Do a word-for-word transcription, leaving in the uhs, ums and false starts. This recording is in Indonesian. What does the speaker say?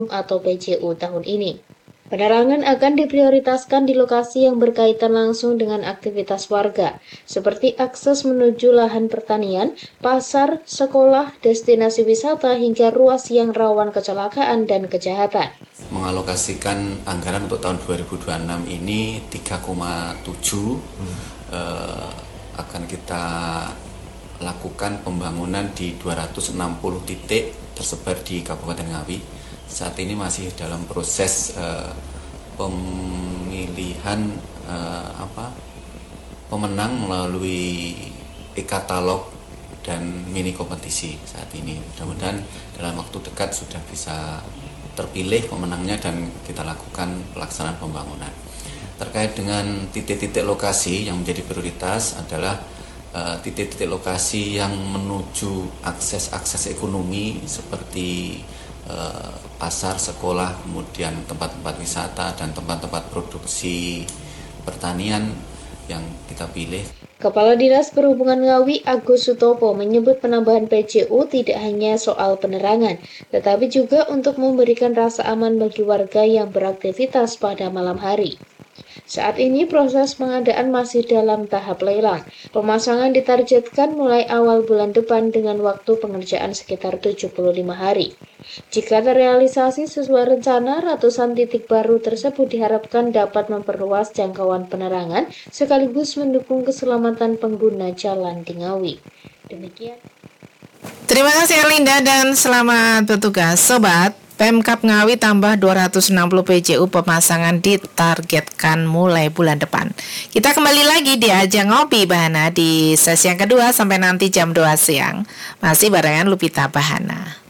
atau P J U tahun ini. Penerangan akan diprioritaskan di lokasi yang berkaitan langsung dengan aktivitas warga, seperti akses menuju lahan pertanian, pasar, sekolah, destinasi wisata, hingga ruas yang rawan kecelakaan dan kejahatan. Mengalokasikan anggaran untuk tahun dua ribu dua puluh enam ini tiga koma tujuh hmm. eh, akan kita lakukan pembangunan di dua ratus enam puluh titik tersebar di Kabupaten Ngawi. Saat ini masih dalam proses uh, pemilihan uh, apa pemenang melalui e-katalog dan mini kompetisi saat ini. Mudah-mudahan dalam waktu dekat sudah bisa terpilih pemenangnya dan kita lakukan pelaksanaan pembangunan. Terkait dengan titik-titik lokasi yang menjadi prioritas adalah uh, titik-titik lokasi yang menuju akses-akses ekonomi seperti uh, pasar, sekolah, kemudian tempat-tempat wisata dan tempat-tempat produksi pertanian yang kita pilih. Kepala Dinas Perhubungan Ngawi Agus Sutopo menyebut penambahan P J U tidak hanya soal penerangan, tetapi juga untuk memberikan rasa aman bagi warga yang beraktivitas pada malam hari. Saat ini proses pengadaan masih dalam tahap lelang. Pemasangan ditargetkan mulai awal bulan depan dengan waktu pengerjaan sekitar tujuh puluh lima hari. Jika terrealisasi sesuai rencana, ratusan titik baru tersebut diharapkan dapat memperluas jangkauan penerangan sekaligus mendukung keselamatan pengguna jalan di Ngawi. Demikian. Terima kasih Erlinda dan selamat bertugas Sobat. Pemkab Ngawi tambah dua ratus enam puluh P J U pemasangan ditargetkan mulai bulan depan. Kita kembali lagi di Ajang Ngopi Bahana di sesi yang kedua sampai nanti jam dua siang. Masih barengan Lupita Bahana.